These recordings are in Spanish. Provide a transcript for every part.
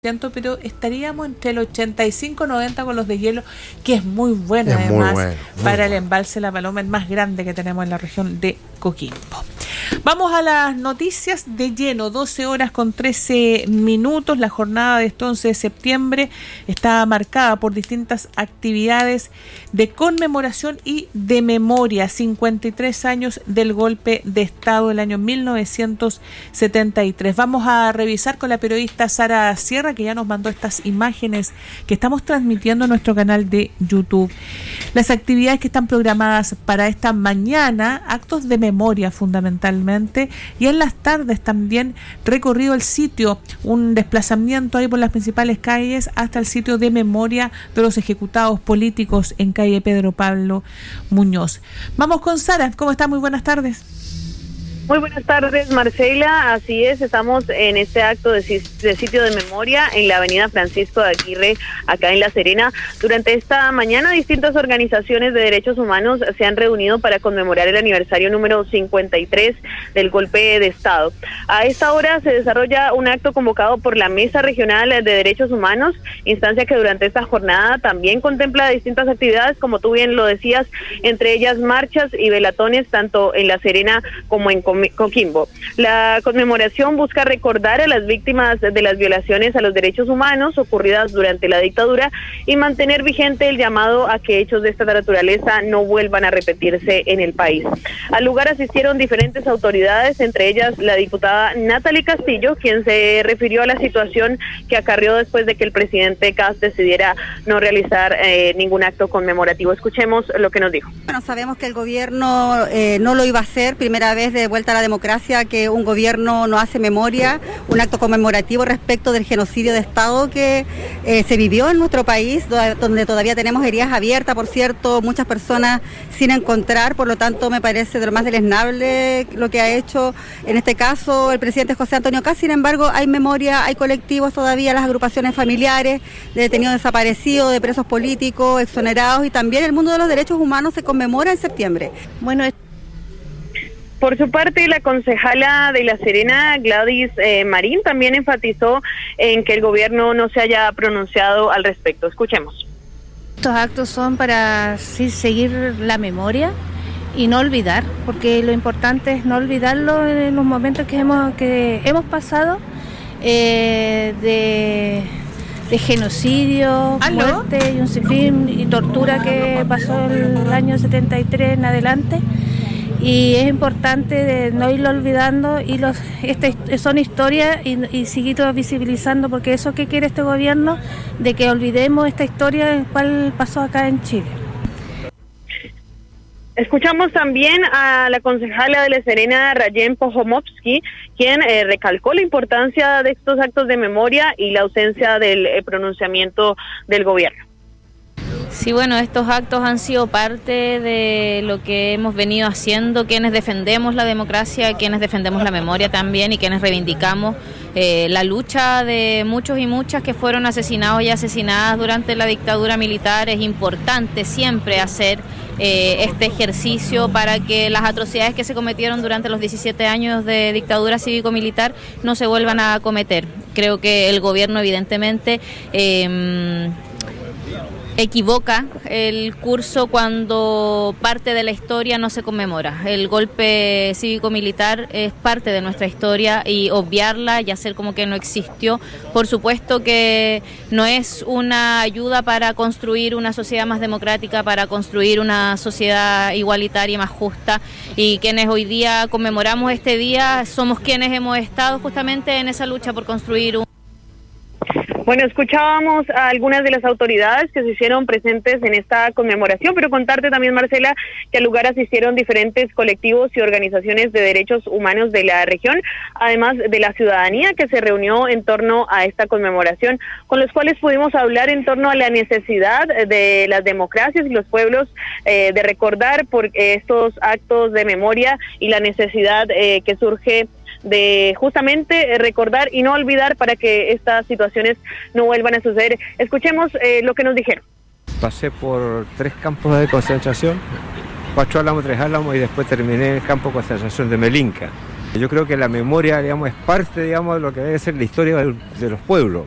pero estaríamos entre el 85-90 con los de hielo, que es muy bueno, es además, muy para bueno. el embalse La Paloma, el más grande que tenemos en la región de Coquimbo. Vamos a las noticias de lleno, 12 horas con 13 minutos. La jornada de este 11 de septiembre está marcada por distintas actividades de conmemoración y de memoria. 53 años del golpe de Estado del año 1973. Vamos a revisar con la periodista Sara Sierra, que ya nos mandó estas imágenes que estamos transmitiendo en nuestro canal de YouTube. Las actividades que están programadas para esta mañana, actos de memoria fundamentalmente, y en las tardes también recorrido el sitio, un desplazamiento ahí por las principales calles hasta el sitio de memoria de los ejecutados políticos en calle Pedro Pablo Muñoz. Vamos con Sara, ¿cómo está? Muy buenas tardes. Muy buenas tardes, Marcela. Así es, estamos en este acto de sitio de memoria en la avenida Francisco de Aguirre, acá en La Serena. Durante esta mañana, distintas organizaciones de derechos humanos se han reunido para conmemorar el aniversario número 53 del golpe de Estado. A esta hora se desarrolla un acto convocado por la Mesa Regional de Derechos Humanos, instancia que durante esta jornada también contempla distintas actividades, como tú bien lo decías, entre ellas marchas y velatones, tanto en La Serena como en Coquimbo. La conmemoración busca recordar a las víctimas de las violaciones a los derechos humanos ocurridas durante la dictadura y mantener vigente el llamado a que hechos de esta naturaleza no vuelvan a repetirse en el país. Al lugar asistieron diferentes autoridades, entre ellas la diputada Natalie Castillo, quien se refirió a la situación que acarrió después de que el presidente Kast decidiera no realizar ningún acto conmemorativo. Escuchemos lo que nos dijo. Bueno, sabemos que el gobierno no lo iba a hacer, primera vez de vuelta a la democracia que un gobierno no hace memoria, un acto conmemorativo respecto del genocidio de Estado que se vivió en nuestro país, donde todavía tenemos heridas abiertas, por cierto, muchas personas sin encontrar, por lo tanto me parece de lo más deleznable lo que ha hecho en este caso el presidente José Antonio Kast. Sin embargo, hay memoria, hay colectivos todavía, las agrupaciones familiares de detenidos desaparecidos, de presos políticos, exonerados, y también el mundo de los derechos humanos se conmemora en septiembre. Bueno, por su parte, la concejala de La Serena, Gladys Marín, también enfatizó en que el gobierno no se haya pronunciado al respecto. Escuchemos. Estos actos son para seguir la memoria y no olvidar, porque lo importante es no olvidarlo en los momentos que hemos pasado de genocidio, muerte y un sinfín y tortura que pasó el año 73 en adelante. Y es importante de no irlo olvidando y son historias y seguirlo visibilizando, porque eso que quiere este gobierno, de que olvidemos esta historia en cual pasó acá en Chile. Escuchamos también a la concejala de La Serena, Rayen Pojomovsky, quien recalcó la importancia de estos actos de memoria y la ausencia del pronunciamiento del gobierno. Sí, bueno, estos actos han sido parte de lo que hemos venido haciendo, quienes defendemos la democracia, quienes defendemos la memoria también y quienes reivindicamos la lucha de muchos y muchas que fueron asesinados y asesinadas durante la dictadura militar. Es importante siempre hacer este ejercicio para que las atrocidades que se cometieron durante los 17 años de dictadura cívico-militar no se vuelvan a cometer. Creo que el gobierno evidentemente equivoca el curso cuando parte de la historia no se conmemora. El golpe cívico-militar es parte de nuestra historia y obviarla y hacer como que no existió, por supuesto que no es una ayuda para construir una sociedad más democrática, para construir una sociedad igualitaria y más justa, y quienes hoy día conmemoramos este día somos quienes hemos estado justamente en esa lucha por construir un... Bueno, escuchábamos a algunas de las autoridades que se hicieron presentes en esta conmemoración, pero contarte también, Marcela, que al lugar asistieron diferentes colectivos y organizaciones de derechos humanos de la región, además de la ciudadanía que se reunió en torno a esta conmemoración, con los cuales pudimos hablar en torno a la necesidad de las democracias y los pueblos de recordar por estos actos de memoria y la necesidad que surge de justamente recordar y no olvidar para que estas situaciones no vuelvan a suceder. Escuchemos lo que nos dijeron. Pasé por 3 campos de concentración, 4 Álamos, 3 Álamos, y después terminé en el campo de concentración de Melinka. Yo creo que la memoria, digamos, es parte, digamos, de lo que debe ser la historia de los pueblos.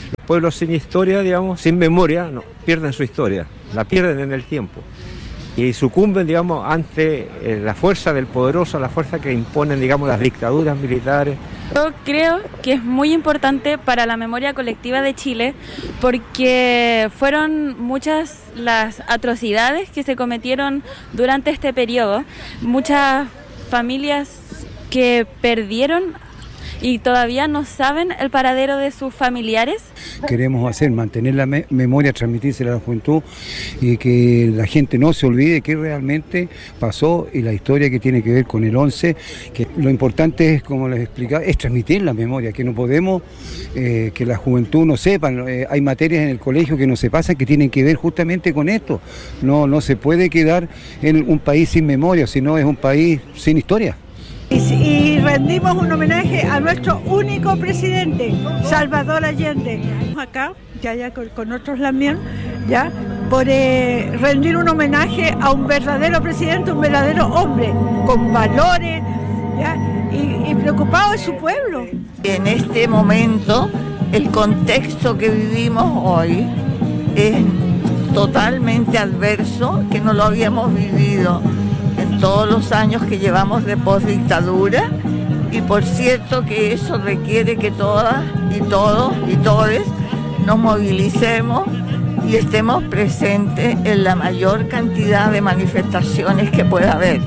Los pueblos sin historia, digamos, sin memoria, no, pierden su historia, la pierden en el tiempo. Y sucumben, digamos, ante la fuerza del poderoso, la fuerza que imponen, digamos, las dictaduras militares. Yo creo que es muy importante para la memoria colectiva de Chile porque fueron muchas las atrocidades que se cometieron durante este periodo, muchas familias que perdieron y todavía no saben el paradero de sus familiares. Queremos mantener la memoria, transmitírsela a la juventud y que la gente no se olvide qué realmente pasó y la historia que tiene que ver con el 11, que lo importante es, como les explicaba, es transmitir la memoria, que no podemos, que la juventud no sepa, hay materias en el colegio que no se pasan que tienen que ver justamente con esto, no se puede quedar en un país sin memoria, sino es un país sin historia. Y rendimos un homenaje a nuestro único presidente, Salvador Allende. Acá, ya con otros también, ya, por rendir un homenaje a un verdadero presidente, un verdadero hombre, con valores, ya, y preocupado de su pueblo. En este momento, el contexto que vivimos hoy es totalmente adverso, que no lo habíamos vivido en todos los años que llevamos de postdictadura, y por cierto que eso requiere que todas y todos y todes nos movilicemos y estemos presentes en la mayor cantidad de manifestaciones que pueda haber.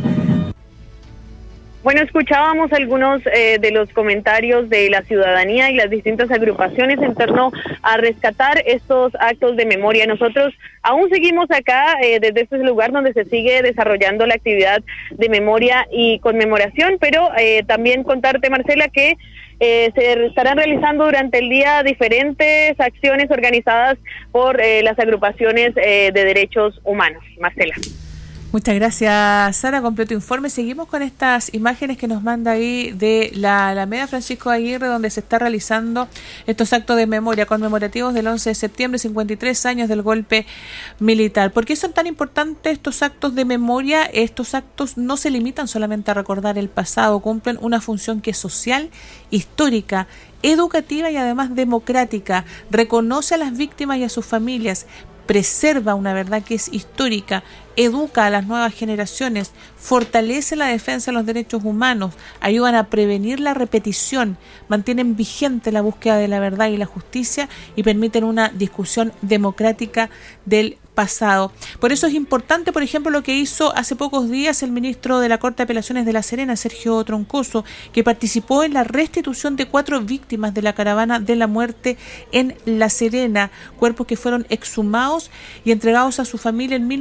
Bueno, escuchábamos algunos de los comentarios de la ciudadanía y las distintas agrupaciones en torno a rescatar estos actos de memoria. Nosotros aún seguimos acá desde este lugar donde se sigue desarrollando la actividad de memoria y conmemoración, pero también contarte, Marcela, que se estarán realizando durante el día diferentes acciones organizadas por las agrupaciones de derechos humanos. Marcela. Muchas gracias, Sara. Completo informe. Seguimos con estas imágenes que nos manda ahí de la Alameda Francisco Aguirre, donde se está realizando estos actos de memoria conmemorativos del 11 de septiembre, 53 años del golpe militar. ¿Por qué son tan importantes estos actos de memoria? Estos actos no se limitan solamente a recordar el pasado, cumplen una función que es social, histórica, educativa y además democrática. Reconoce a las víctimas y a sus familias, preserva una verdad que es histórica, educa a las nuevas generaciones, fortalece la defensa de los derechos humanos, ayudan a prevenir la repetición, mantienen vigente la búsqueda de la verdad y la justicia y permiten una discusión democrática del pasado. Por eso es importante, por ejemplo, lo que hizo hace pocos días el ministro de la Corte de Apelaciones de La Serena, Sergio Troncoso, que participó en la restitución de 4 víctimas de la caravana de la muerte en La Serena, cuerpos que fueron exhumados y entregados a su familia en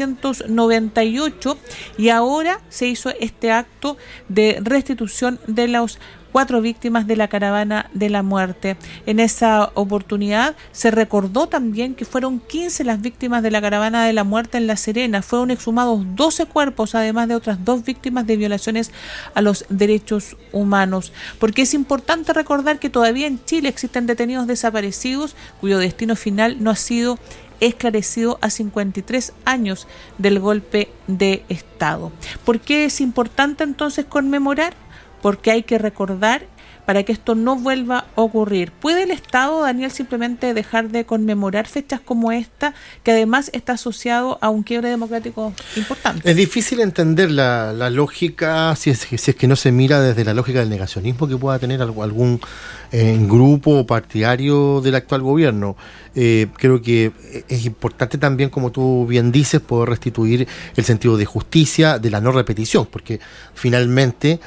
1998, y ahora se hizo este acto de restitución de los 4 víctimas de la caravana de la muerte. En esa oportunidad se recordó también que fueron 15 las víctimas de la caravana de la muerte en La Serena. Fueron exhumados 12 cuerpos, además de otras 2 víctimas de violaciones a los derechos humanos. Porque es importante recordar que todavía en Chile existen detenidos desaparecidos cuyo destino final no ha sido esclarecido a 53 años del golpe de Estado. ¿Por qué es importante entonces conmemorar? Porque hay que recordar para que esto no vuelva a ocurrir. ¿Puede el Estado, Daniel, simplemente dejar de conmemorar fechas como esta, que además está asociado a un quiebre democrático importante? Es difícil entender la lógica, si es que no se mira desde la lógica del negacionismo que pueda tener algún grupo partidario del actual gobierno. Creo que es importante también, como tú bien dices, poder restituir el sentido de justicia, de la no repetición, porque finalmente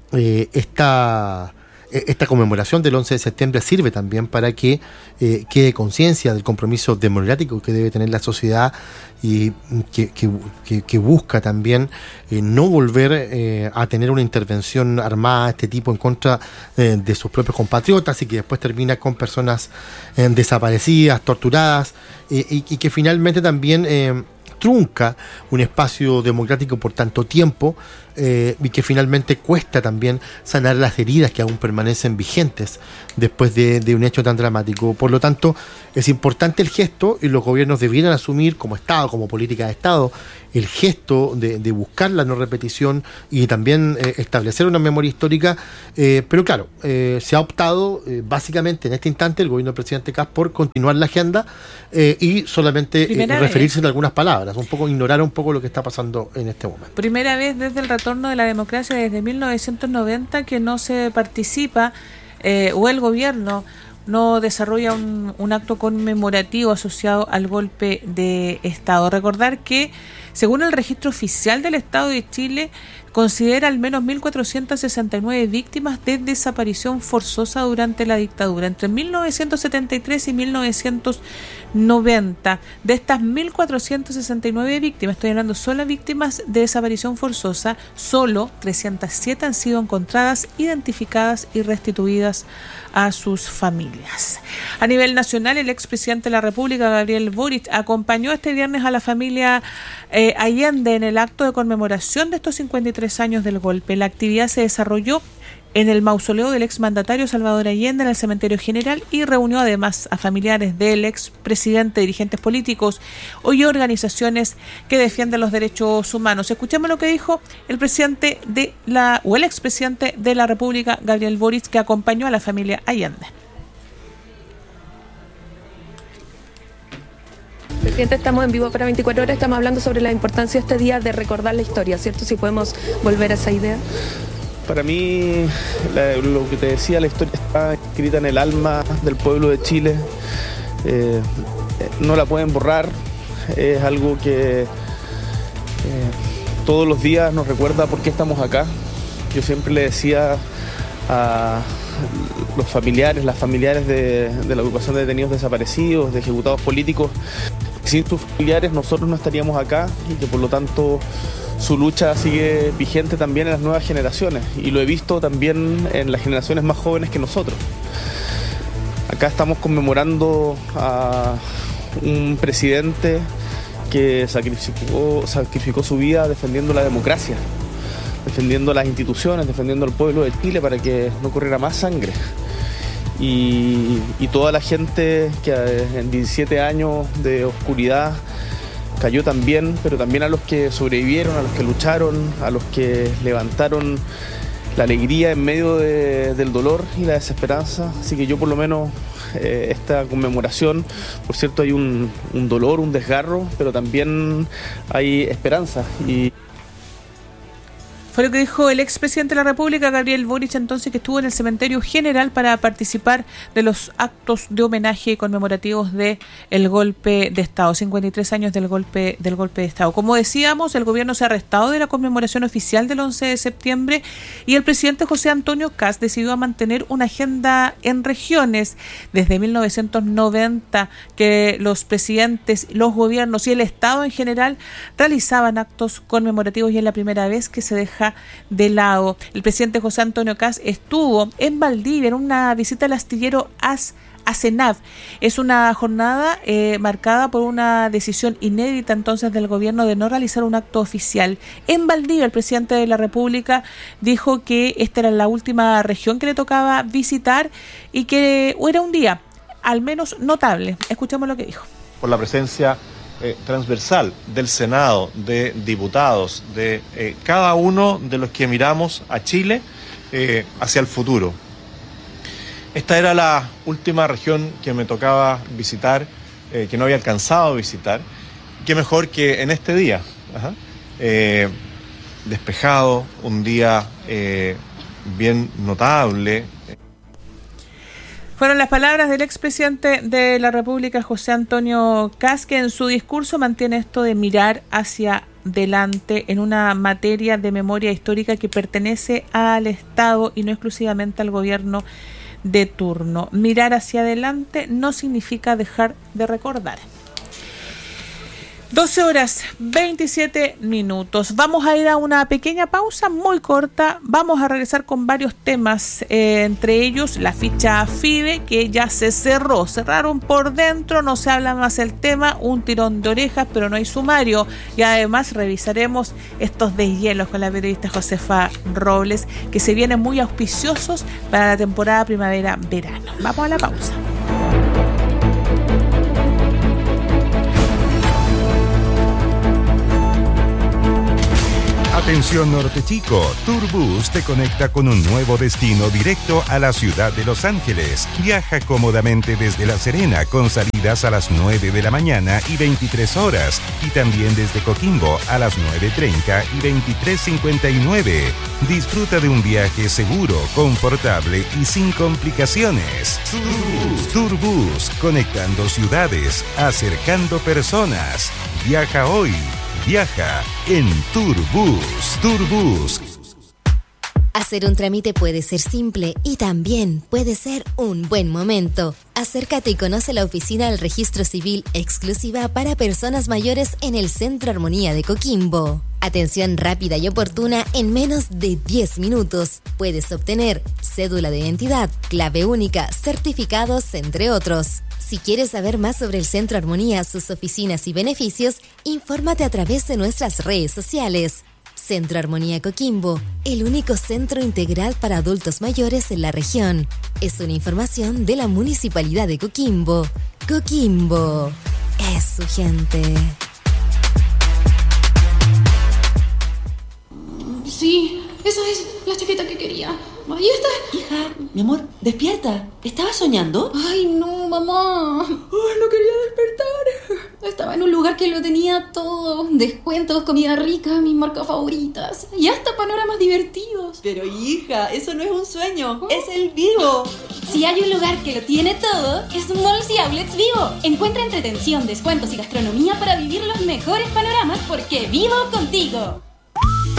esta conmemoración del 11 de septiembre sirve también para que quede conciencia del compromiso democrático que debe tener la sociedad y que busca también no volver a tener una intervención armada de este tipo en contra de sus propios compatriotas, y que después termina con personas desaparecidas, torturadas, y que finalmente también trunca un espacio democrático por tanto tiempo, y que finalmente cuesta también sanar las heridas que aún permanecen vigentes después de un hecho tan dramático. Por lo tanto, es importante el gesto y los gobiernos debieran asumir como Estado, como política de Estado, el gesto de buscar la no repetición y también establecer una memoria histórica, pero claro, se ha optado básicamente en este instante el gobierno del presidente Kast por continuar la agenda y solamente referirse en algunas palabras, un poco ignorar un poco lo que está pasando en este momento. Primera vez desde el retorno de la democracia desde 1990 que no se participa o el gobierno no desarrolla un acto conmemorativo asociado al golpe de Estado. Recordar que, según el registro oficial del Estado de Chile, considera al menos 1.469 víctimas de desaparición forzosa durante la dictadura, entre 1973 y 1990. De estas 1.469 víctimas, estoy hablando solo víctimas de desaparición forzosa, solo 307 han sido encontradas, identificadas y restituidas a sus familias. A nivel nacional, el expresidente de la República, Gabriel Boric, acompañó este viernes a la familia Allende en el acto de conmemoración de estos 53 años del golpe. La actividad se desarrolló en el mausoleo del exmandatario Salvador Allende en el Cementerio General y reunió además a familiares del expresidente, dirigentes políticos y organizaciones que defienden los derechos humanos. Escuchemos lo que dijo el presidente el expresidente de la República, Gabriel Boric, que acompañó a la familia Allende. Presidente, estamos en vivo para 24 horas, estamos hablando sobre la importancia de este día de recordar la historia, ¿cierto? Si podemos volver a esa idea. Para mí, lo que te decía, la historia está escrita en el alma del pueblo de Chile, no la pueden borrar, es algo que todos los días nos recuerda por qué estamos acá. Yo siempre le decía a los familiares, las familiares de la agrupación de detenidos desaparecidos, de ejecutados políticos, sin sus familiares nosotros no estaríamos acá y que por lo tanto su lucha sigue vigente también en las nuevas generaciones y lo he visto también en las generaciones más jóvenes que nosotros. Acá estamos conmemorando a un presidente que sacrificó su vida defendiendo la democracia, defendiendo las instituciones, defendiendo al pueblo de Chile para que no corriera más sangre. Y toda la gente que en 17 años de oscuridad cayó también, pero también a los que sobrevivieron, a los que lucharon, a los que levantaron la alegría en medio del dolor y la desesperanza. Así que yo por lo menos esta conmemoración, por cierto hay un dolor, un desgarro, pero también hay esperanza. Fue lo que dijo el expresidente de la República, Gabriel Boric, entonces, que estuvo en el Cementerio General para participar de los actos de homenaje conmemorativos de el golpe de Estado, 53 años del golpe de Estado. Como decíamos, el gobierno se ha restado de la conmemoración oficial del 11 de septiembre y el presidente José Antonio Kast decidió mantener una agenda en regiones. Desde 1990 que los presidentes, los gobiernos y el Estado en general realizaban actos conmemorativos y es la primera vez que se deja de lado. El presidente José Antonio Kast estuvo en Valdivia en una visita al astillero ASENAV. Es una jornada marcada por una decisión inédita entonces del gobierno de no realizar un acto oficial. En Valdivia, el presidente de la República dijo que esta era la última región que le tocaba visitar y que era un día al menos notable. Escuchemos lo que dijo. Por la presencia transversal del Senado, de diputados, de cada uno de los que miramos a Chile hacia el futuro. Esta era la última región que me tocaba visitar, que no había alcanzado a visitar. Qué mejor que en este día, despejado, un día bien notable. Fueron las palabras del expresidente de la República, José Antonio Kast, que en su discurso mantiene esto de mirar hacia adelante en una materia de memoria histórica que pertenece al Estado y no exclusivamente al gobierno de turno. Mirar hacia adelante no significa dejar de recordar. 12:27. Vamos a ir a una pequeña pausa muy corta. Vamos a regresar con varios temas, entre ellos la ficha FIDE, que ya se cerró. Cerraron por dentro, no se habla más del tema, un tirón de orejas, pero no hay sumario. Y además revisaremos estos deshielos con la periodista Josefa Robles, que se vienen muy auspiciosos para la temporada primavera-verano. Vamos a la pausa. Atención Norte Chico, Tourbus te conecta con un nuevo destino directo a la ciudad de Los Ángeles. Viaja cómodamente desde La Serena con salidas a las 9 de la mañana y 23 horas y también desde Coquimbo a las 9:30 y 23:59. Disfruta de un viaje seguro, confortable y sin complicaciones. Tourbus, conectando ciudades, acercando personas. Viaja hoy. Viaja en Tourbus. Tourbus. Hacer un trámite puede ser simple y también puede ser un buen momento. Acércate y conoce la oficina del Registro Civil exclusiva para personas mayores en el Centro Armonía de Coquimbo. Atención rápida y oportuna en menos de 10 minutos. Puedes obtener cédula de identidad, clave única, certificados, entre otros. Si quieres saber más sobre el Centro Armonía, sus oficinas y beneficios, infórmate a través de nuestras redes sociales. Centro Armonía Coquimbo, el único centro integral para adultos mayores en la región. Es una información de la Municipalidad de Coquimbo. Coquimbo es su gente. Sí, esa es la chaqueta que quería. Ahí está. Hija, mi amor, despierta. ¿Estabas soñando? Ay, no, mamá. Ay, no quería despertar. Estaba en un lugar que lo tenía todo. Descuentos, comida rica, mis marcas favoritas. Y hasta panoramas divertidos. Pero hija, eso no es un sueño. Es el Vivo. Si hay un lugar que lo tiene todo, es Malls y Outlets Vivo. Encuentra entretención, descuentos y gastronomía para vivir los mejores panoramas porque vivo contigo.